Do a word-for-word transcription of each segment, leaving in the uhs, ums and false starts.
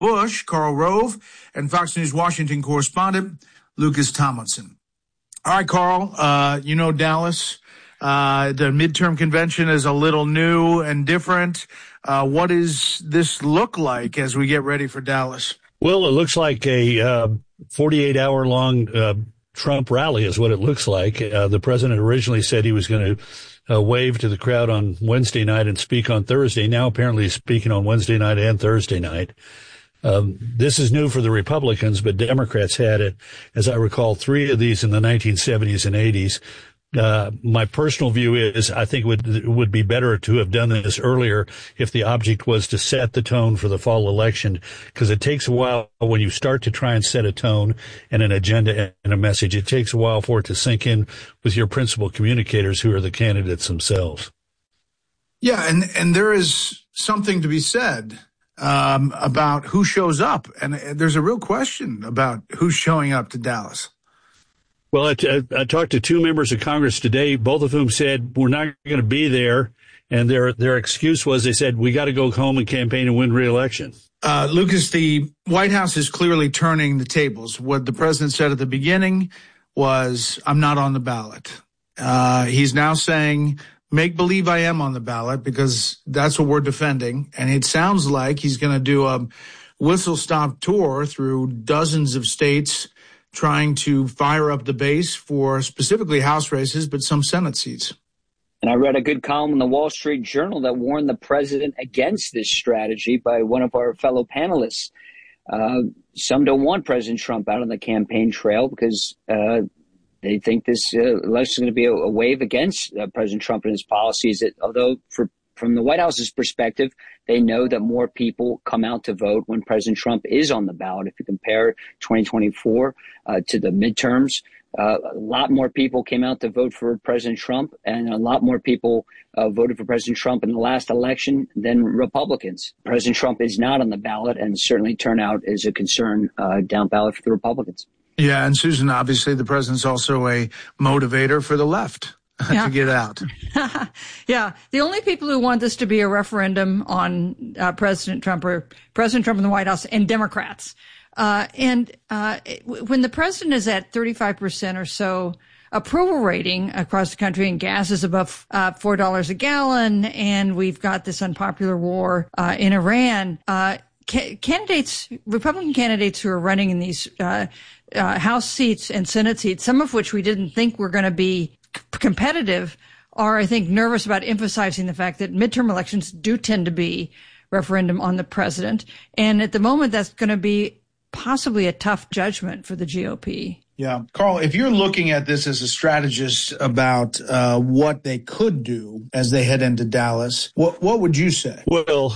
Bush, Karl Rove, and Fox News Washington correspondent Lucas Tomlinson. All right, Karl, uh, you know Dallas. Uh, the midterm convention is a little new and different. Uh, what does this look like as we get ready for Dallas? Well, it looks like a uh, forty-eight hour long uh, Trump rally is what it looks like. Uh, the president originally said he was going to uh, wave to the crowd on Wednesday night and speak on Thursday. Now apparently he's speaking on Wednesday night and Thursday night. Um, this is new for the Republicans, but Democrats had it, as I recall, three of these in the nineteen seventies and eighties. Uh, my personal view is I think it would, it would be better to have done this earlier if the object was to set the tone for the fall election, because it takes a while when you start to try and set a tone and an agenda and a message. It takes a while for it to sink in with your principal communicators, who are the candidates themselves. Yeah, and, and there is something to be said um, about who shows up. And there's a real question about who's showing up to Dallas. Well, I, t- I talked to two members of Congress today, both of whom said we're not going to be there. And their their excuse was they said we got to go home and campaign and win re-election. Uh, Lucas, the White House is clearly turning the tables. What the president said at the beginning was, I'm not on the ballot. Uh, he's now saying, make believe I am on the ballot, because that's what we're defending. And it sounds like he's going to do a whistle-stop tour through dozens of states, trying to fire up the base for specifically House races, but some Senate seats. And I read a good column in the Wall Street Journal that warned the president against this strategy by one of our fellow panelists. Uh, some don't want President Trump out on the campaign trail because uh, they think this uh, election is going to be a, a wave against uh, President Trump and his policies. That, although for, from the White House's perspective, they know that more people come out to vote when President Trump is on the ballot. If you compare twenty twenty-four uh, to the midterms, uh, a lot more people came out to vote for President Trump, and a lot more people uh, voted for President Trump in the last election than Republicans. President Trump is not on the ballot, and certainly turnout is a concern uh, down ballot for the Republicans. Yeah, and Susan, obviously the president's also a motivator for the left. Yeah. to get out. Yeah. The only people who want this to be a referendum on uh, President Trump are President Trump in the White House and Democrats. Uh, and uh, when the president is at thirty-five percent or so approval rating across the country, and gas is above uh, four dollars a gallon, and we've got this unpopular war uh, in Iran, uh, ca- candidates, Republican candidates who are running in these uh, uh, House seats and Senate seats, some of which we didn't think were going to be competitive, are, I think, nervous about emphasizing the fact that midterm elections do tend to be referendum on the president. And at the moment, that's going to be possibly a tough judgment for the G O P. Yeah. Karl, if you're looking at this as a strategist about uh, what they could do as they head into Dallas, what what would you say? Well,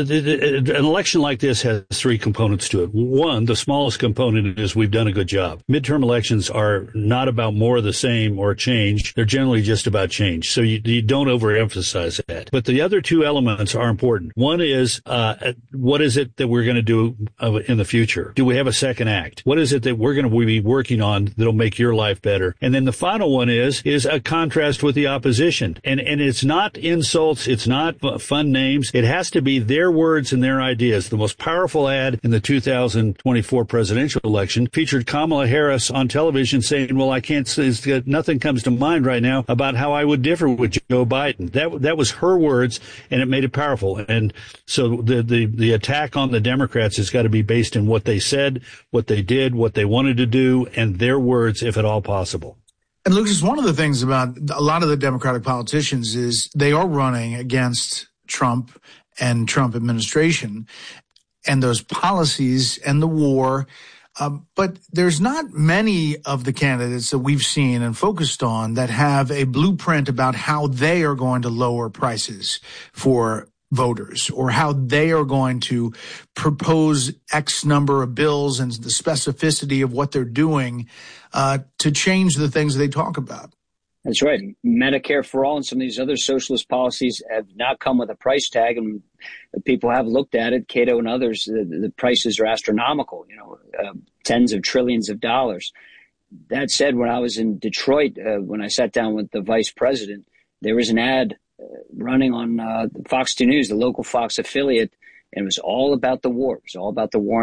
an election like this has three components to it. One, the smallest component is we've done a good job. Midterm elections are not about more of the same or change. They're generally just about change. So you, you don't overemphasize that. But the other two elements are important. One is, uh, what is it that we're going to do uh, in the future? Do we have a second act? What is it that we're going to be working on that'll make your life better? And then the final one is, is a contrast with the opposition. And, and it's not insults. It's not fun names. It has to be their words and their ideas. The most powerful ad in the two thousand twenty-four presidential election featured Kamala Harris on television saying, well, I can't say, nothing comes to mind right now about how I would differ with Joe Biden. That, that was her words, and it made it powerful. And so the, the, the attack on the Democrats has got to be based in what they said, what they did, what they wanted to do, and their words, if at all possible. And Lucas, one of the things about a lot of the Democratic politicians is they are running against Trump and Trump administration and those policies and the war. Um, but there's not many of the candidates that we've seen and focused on that have a blueprint about how they are going to lower prices for voters, or how they are going to propose X number of bills and the specificity of what they're doing uh, to change the things they talk about. That's right. Medicare for all and some of these other socialist policies have not come with a price tag, and people have looked at it. Cato and others, the, the prices are astronomical, you know, uh, tens of trillions of dollars. That said, when I was in Detroit, uh, when I sat down with the vice president, there was an ad running on uh, Fox two News, the local Fox affiliate, And it was all about the war. It was all about the war